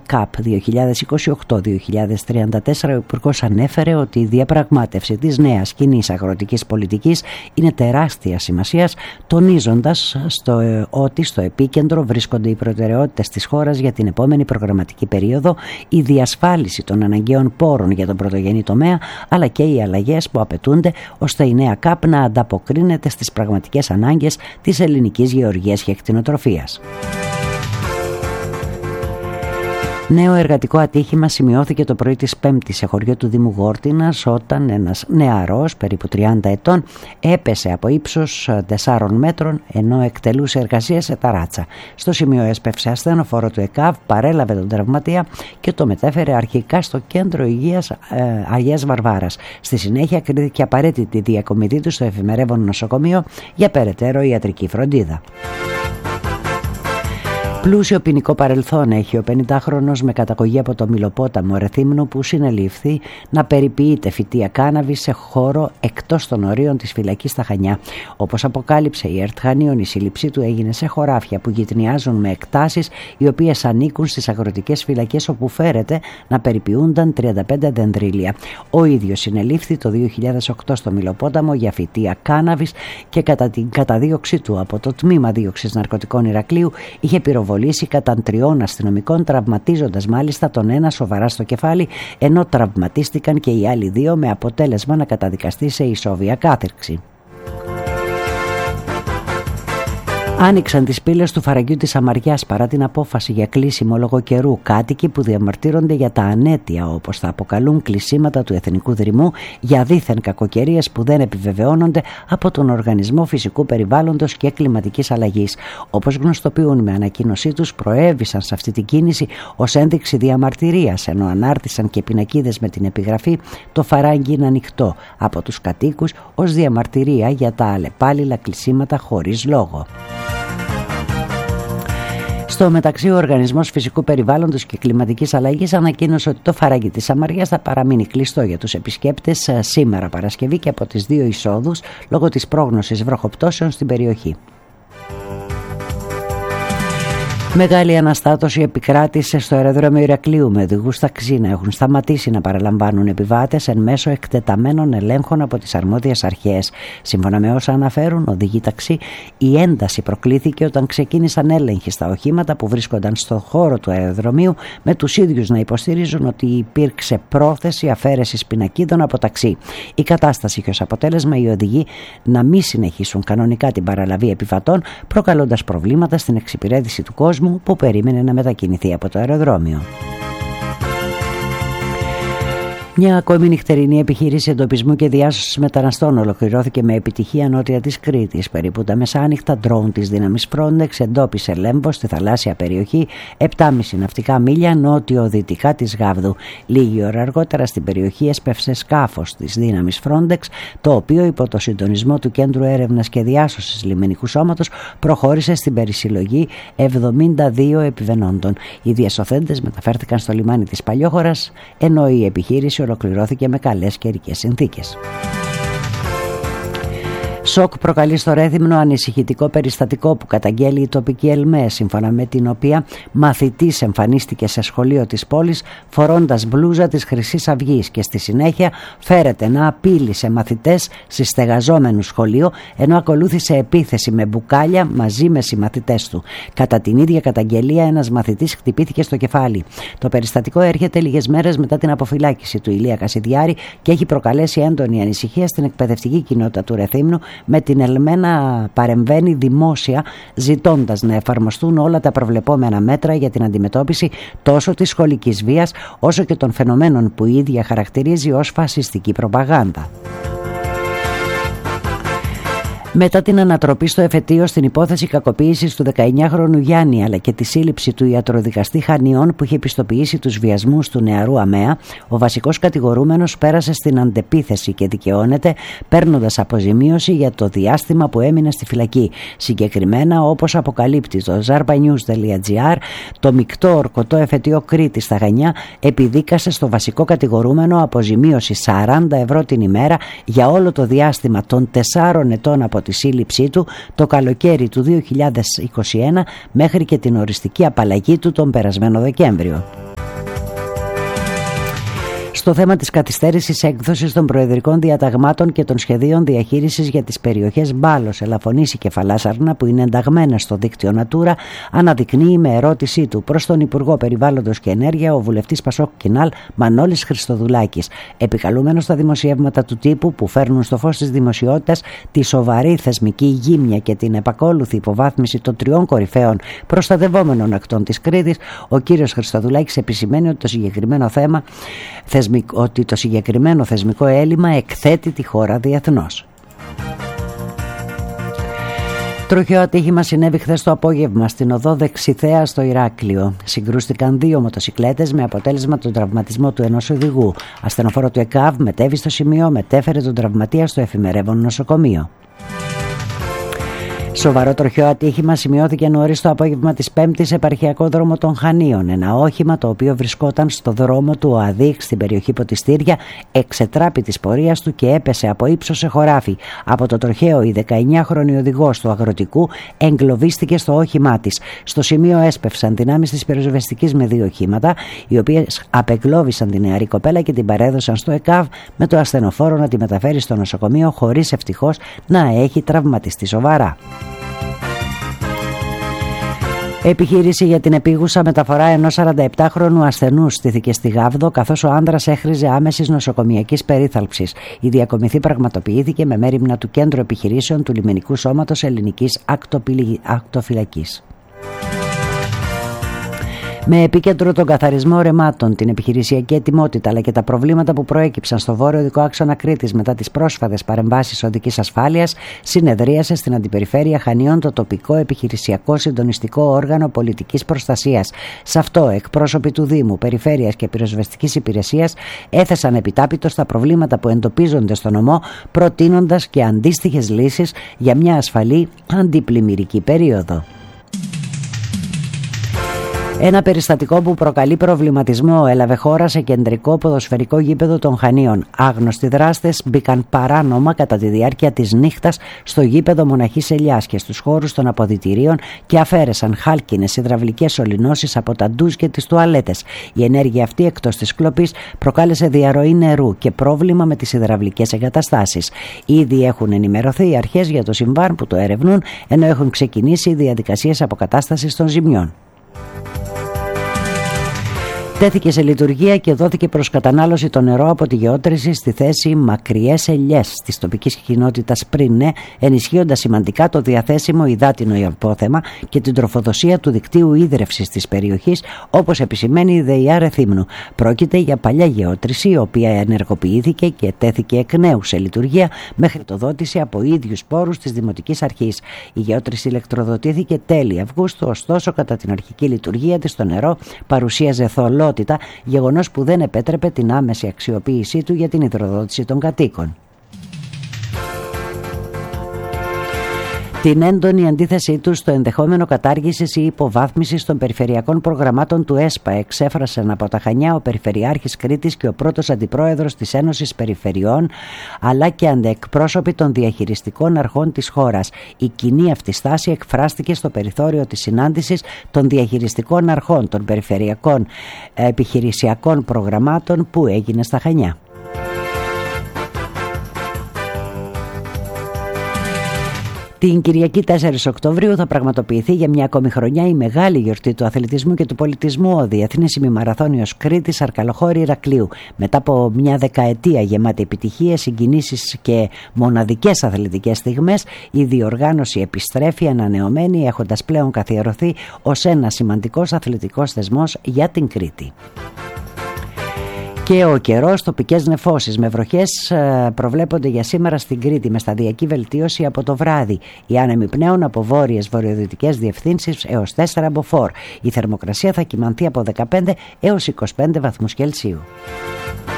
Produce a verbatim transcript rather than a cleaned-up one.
ΚΑΠ δύο χιλιάδες είκοσι οκτώ δύο χιλιάδες τριάντα τέσσερα, ο Υπουργός ανέφερε ότι η διαπραγμάτευση της νέας κοινής αγροτικής πολιτικής είναι τεράστια σημασίας, τονίζοντας στο, ότι στο επίκεντρο βρίσκονται οι προτεραιότητες της χώρας για την επόμενη προγραμματική περίοδο, η διασφάλιση των αναγκαίων πόρων για τον πρωτογενή τομέα, αλλά και οι αλλαγές που απαιτούνται ώστε η νέα ΚΑΠ να ανταποκρίνεται στις πραγματικές ανάγκες της ελληνικής γεωργίας και κτηνοτροφίας. Νέο εργατικό ατύχημα σημειώθηκε το πρωί της Πέμπτης σε χωριό του Δήμου Γόρτινας, όταν ένας νεαρός περίπου τριάντα ετών έπεσε από ύψος τεσσάρων μέτρων ενώ εκτελούσε εργασία σε ταράτσα. Στο σημείο έσπευσε ασθενοφόρο του ΕΚΑΒ, παρέλαβε τον τραυματία και το μετέφερε αρχικά στο κέντρο υγείας ε, Αγίας Βαρβάρας. Στη συνέχεια κρίθηκε απαραίτητη διακομιδή του στο εφημερεύον νοσοκομείο για περαιτέρω ιατρική φροντίδα. Πλούσιο ποινικό παρελθόν έχει ο πενηντάχρονος με καταγωγή από το Μυλοπόταμο Ρεθύμνο που συνελήφθη να περιποιείται φυτεία κάναβη σε χώρο εκτός των ορίων της φυλακής στα Χανιά. Όπως αποκάλυψε η ΕΡΤ Χανίων, η σύλληψή του έγινε σε χωράφια που γειτονιάζουν με εκτάσεις οι οποίες ανήκουν στις αγροτικές φυλακές, όπου φέρεται να περιποιούνταν τριάντα πέντε δεντρίλια. Ο ίδιος συνελήφθη το δύο χιλιάδες οκτώ στο Μυλοπόταμο για φυτεία κάναβης και κατά την καταδίωξή του από το Τμήμα Δίωξης Ναρκωτικών Ηρακλείου είχε πυροβολήσει κατά τριών αστυνομικών, τραυματίζοντας μάλιστα τον ένα σοβαρά στο κεφάλι, ενώ τραυματίστηκαν και οι άλλοι δύο, με αποτέλεσμα να καταδικαστεί σε ισόβια κάθυρξη. Άνοιξαν τις πύλες του φαραγγιού της Αμαριάς παρά την απόφαση για κλείσιμο λόγω καιρού. Κάτοικοι που διαμαρτύρονται για τα ανέτεια, όπως θα αποκαλούν, κλεισίματα του Εθνικού Δρυμού για δίθεν κακοκαιρίες που δεν επιβεβαιώνονται από τον Οργανισμό Φυσικού Περιβάλλοντος και Κλιματικής Αλλαγής. Όπως γνωστοποιούν με ανακοίνωσή τους, προέβησαν σε αυτή την κίνηση ως ένδειξη διαμαρτυρίας, ενώ ανάρτησαν και πινακίδες με την επιγραφή «Το φαράγγι είναι ανοιχτό» από τους κατοίκους ως διαμαρτυρία για τα αλλεπάλληλα κλεισίματα χωρίς λόγο. Στο μεταξύ, ο Οργανισμός Φυσικού Περιβάλλοντος και Κλιματικής Αλλαγής ανακοίνωσε ότι το φαράγγι της Αμαριάς θα παραμείνει κλειστό για τους επισκέπτες σήμερα Παρασκευή και από τις δύο εισόδους λόγω της πρόγνωσης βροχοπτώσεων στην περιοχή. Μεγάλη αναστάτωση επικράτησε στο αεροδρόμιο Ηρακλείου, με οδηγούς ταξί να έχουν σταματήσει να παραλαμβάνουν επιβάτες εν μέσω εκτεταμένων ελέγχων από τις αρμόδιες αρχές. Σύμφωνα με όσα αναφέρουν οδηγοί ταξί, η ένταση προκλήθηκε όταν ξεκίνησαν έλεγχοι στα οχήματα που βρίσκονταν στο χώρο του αεροδρομίου, με τους ίδιους να υποστηρίζουν ότι υπήρξε πρόθεση αφαίρεσης πινακίδων από ταξί. Η κατάσταση είχε ως αποτέλεσμα οι οδηγοί να μην συνεχίσουν κανονικά την παραλαβή επιβατών, προκαλώντας προβλήματα στην εξυπηρέτηση του κόσμου που περίμενε να μετακινηθεί από το αεροδρόμιο. Μια ακόμη νυχτερινή επιχείρηση εντοπισμού και διάσωσης μεταναστών ολοκληρώθηκε με επιτυχία νότια της Κρήτης. Περίπου τα μεσάνυχτα, ντρόουν της δύναμης Frontex εντόπισε Λέμβο στη θαλάσσια περιοχή, επτά κόμμα πέντε ναυτικά μίλια νότιο-δυτικά της Γάβδου. Λίγη ώρα αργότερα στην περιοχή έσπευσε σκάφος της δύναμης Frontex, το οποίο υπό το συντονισμό του Κέντρου Έρευνας και Διάσωσης Λιμενικού Σώματος προχώρησε στην περισυλλογή εβδομήντα δύο επιβενόντων. Οι διασωθέντες μεταφέρθηκαν στο λιμάνι της Παλιόχωρας, ενώ η επιχείρηση ολοκληρώθηκε με καλές καιρικές συνθήκες. Σοκ προκαλεί στο Ρέθυμνο ανησυχητικό περιστατικό που καταγγέλει η τοπική ΕΛΜΕ, σύμφωνα με την οποία μαθητής εμφανίστηκε σε σχολείο της πόλης φορώντας μπλούζα της Χρυσής Αυγής και στη συνέχεια φέρεται να απείλησε μαθητές σε στεγαζόμενο σχολείο, ενώ ακολούθησε επίθεση με μπουκάλια μαζί με συμμαθητές του. Κατά την ίδια καταγγελία, ένας μαθητής χτυπήθηκε στο κεφάλι. Το περιστατικό έρχεται λίγες μέρες μετά την αποφυλάκηση του Ηλία Κασιδιάρη και έχει προκαλέσει έντονη ανησυχία στην εκπαιδευτική κοινότητα του Ρεθύμνου, με την ΕΛΜΕ να παρεμβαίνει δημόσια ζητώντας να εφαρμοστούν όλα τα προβλεπόμενα μέτρα για την αντιμετώπιση τόσο της σχολικής βίας όσο και των φαινομένων που η ίδια χαρακτηρίζει ως φασιστική προπαγάνδα. Μετά την ανατροπή στο εφετείο στην υπόθεση κακοποίησης του δεκαεννιάχρονου Γιάννη, αλλά και τη σύλληψη του ιατροδικαστή Χανιών που είχε πιστοποιήσει τους βιασμούς του νεαρού Αμαία, ο βασικός κατηγορούμενος πέρασε στην αντεπίθεση και δικαιώνεται παίρνοντας αποζημίωση για το διάστημα που έμεινε στη φυλακή. Συγκεκριμένα, όπως αποκαλύπτει το zarpanews τελεία gr, το μεικτό ορκωτό εφετείο Κρήτης στα Χανιά επιδίκασε στο βασικό κατηγορούμενο αποζημίωση σαράντα ευρώ την ημέρα για όλο το διάστημα των τεσσάρων ετών από τη σύλληψή του το καλοκαίρι του δύο χιλιάδες είκοσι ένα μέχρι και την οριστική απαλλαγή του τον περασμένο Δεκέμβριο. στο θέμα της καθυστέρησης έκδοσης των προεδρικών διαταγμάτων και των σχεδίων διαχείρισης για τις περιοχές Μπάλος, Ελαφωνήσι και Φαλάσσαρνα που είναι ενταγμένες στο δίκτυο Natura, αναδεικνύει με ερώτησή του προς τον Υπουργό Περιβάλλοντος και Ενέργεια ο βουλευτής Πασόκ Κινάλ Μανώλης Χριστοδουλάκης, επικαλούμενος στα δημοσιεύματα του τύπου που φέρνουν στο φως της δημοσιότητας τη σοβαρή θεσμική γύμνια και την επακόλουθη υποβάθμιση των τριών κορυφαίων προστατευόμενων ακτών της Κρήτης. Ο κύριος Χριστοδουλάκης επισημαίνει ότι το συγκεκριμένο θέμα, θεσμικό, ότι το συγκεκριμένο θεσμικό έλλειμμα εκθέτει τη χώρα διεθνώς. Τροχαίο ατύχημα συνέβη χθες το απόγευμα στην οδό Δεξιθέα στο Ηράκλειο. Συγκρούστηκαν δύο μοτοσικλέτες με αποτέλεσμα τον τραυματισμό του ενός οδηγού. Ασθενοφόρο του ΕΚΑΒ μετέβη στο σημείο, μετέφερε τον τραυματία στο εφημερεύον νοσοκομείο. Σοβαρό τροχαίο ατύχημα σημειώθηκε νωρίς το απόγευμα της Πέμπτης σε επαρχιακό δρόμο των Χανίων. Ένα όχημα το οποίο βρισκόταν στο δρόμο του ΟΑΔΙΚ στην περιοχή Ποτιστήρια εξετράπη της πορείας του και έπεσε από ύψος σε χωράφι. Από το τροχαίο η δεκαεννιάχρονη οδηγός του αγροτικού εγκλωβίστηκε στο όχημά της. Στο σημείο έσπευσαν δυνάμεις της πυροσβεστικής με δύο οχήματα, οι οποίες απεγκλώβησαν την νεαρή κοπέλα και την παρέδωσαν στο ΕΚΑΒ με το ασθενοφόρο να τη μεταφέρει στο νοσοκομείο χωρίς ευτυχώς να έχει τραυματιστεί σοβαρά. Επιχείρηση για την επίγουσα μεταφορά ενός σαρανταεπτάχρονου ασθενού στήθηκε στη Γάβδο, καθώς ο άνδρας έχριζε άμεσης νοσοκομιακής περίθαλψης. Η διακομιδή πραγματοποιήθηκε με μέριμνα του Κέντρου Επιχειρήσεων του Λιμενικού Σώματος Ελληνικής Ακτοφυλακής. Με επίκεντρο τον καθαρισμό ρεμάτων, την επιχειρησιακή ετοιμότητα αλλά και τα προβλήματα που προέκυψαν στο βόρειο οδικό άξονα Κρήτης μετά τις πρόσφατες παρεμβάσεις οδικής ασφάλειας, συνεδρίασε στην Αντιπεριφέρεια Χανίων το τοπικό επιχειρησιακό συντονιστικό όργανο πολιτικής προστασίας. Σε αυτό, εκπρόσωποι του Δήμου, Περιφέρειας και Πυροσβεστικής Υπηρεσίας έθεσαν επιτάπητο στα προβλήματα που εντοπίζονται στο νομό, προτείνοντας και αντίστοιχες λύσεις για μια ασφαλή αντιπλημμυρική περίοδο. Ένα περιστατικό που προκαλεί προβληματισμό έλαβε χώρα σε κεντρικό ποδοσφαιρικό γήπεδο των Χανίων. Άγνωστοι δράστες μπήκαν παράνομα κατά τη διάρκεια της νύχτας στο γήπεδο Μοναχής Ελιάς και στους χώρους των αποδυτηρίων και αφαίρεσαν χάλκινες υδραυλικές σωληνώσεις από τα ντουζ και τις τουαλέτες. Η ενέργεια αυτή, εκτός της κλοπής, προκάλεσε διαρροή νερού και πρόβλημα με τις υδραυλικές εγκαταστάσεις. Ήδη έχουν ενημερωθεί οι αρχές για το συμβάν που το ερευνούν, ενώ έχουν ξεκινήσει οι διαδικασίες αποκατάστασης των ζημιών. Τέθηκε σε λειτουργία και δόθηκε προς κατανάλωση το νερό από τη γεώτρηση στη θέση Μακριές Ελιές της τοπικής κοινότητας Πρίνε, ενισχύοντας σημαντικά το διαθέσιμο υδάτινο απόθεμα και την τροφοδοσία του δικτύου ίδρευσης της περιοχής, όπως επισημαίνει η ΔΕΙΑ Ρεθύμνου. Πρόκειται για παλιά γεώτρηση, η οποία ενεργοποιήθηκε και τέθηκε εκ νέου σε λειτουργία με χρηματοδότηση από ίδιους πόρους της Δημοτικής Αρχής. Η γεώτρηση ηλεκτροδοτήθηκε τέλη Αυγούστου, ωστόσο κατά την αρχική λειτουργία της το νερό παρουσίαζε θολό, γεγονός που δεν επέτρεπε την άμεση αξιοποίησή του για την υδροδότηση των κατοίκων. Την έντονη αντίθεσή του στο ενδεχόμενο κατάργησης ή υποβάθμισης των περιφερειακών προγραμμάτων του ΕΣΠΑ εξέφρασαν από τα Χανιά ο Περιφερειάρχης Κρήτης και ο πρώτος αντιπρόεδρος της Ένωσης Περιφερειών, αλλά και αντεκπρόσωποι των διαχειριστικών αρχών της χώρας. Η κοινή αυτή στάση εκφράστηκε στο περιθώριο της συνάντησης των διαχειριστικών αρχών των περιφερειακών επιχειρησιακών προγραμμάτων που έγινε στα Χανιά. Την Κυριακή τέσσερις Οκτωβρίου θα πραγματοποιηθεί για μια ακόμη χρονιά η μεγάλη γιορτή του αθλητισμού και του πολιτισμού, ο Διεθνής Ημιμαραθώνιος Κρήτης Αρκαλοχώρη Ηρακλείου. Μετά από μια δεκαετία γεμάτη επιτυχίες, συγκινήσεις και μοναδικές αθλητικές στιγμές, η διοργάνωση επιστρέφει ανανεωμένη, έχοντας πλέον καθιερωθεί ως ένα σημαντικός αθλητικός θεσμός για την Κρήτη. Και ο καιρός, τοπικές νεφώσεις με βροχές προβλέπονται για σήμερα στην Κρήτη με σταδιακή βελτίωση από το βράδυ. Οι άνεμοι πνέουν από βόρειες βορειοδυτικές διευθύνσεις έως τέσσερα μποφόρ. Η θερμοκρασία θα κυμανθεί από δεκαπέντε έως είκοσι πέντε βαθμούς Κελσίου.